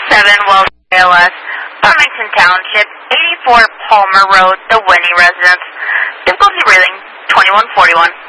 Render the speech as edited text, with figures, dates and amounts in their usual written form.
Wells ALS, Farmington Township, 84 Palmer Road, The Winnie Residence. Difficulty breathing, 2141.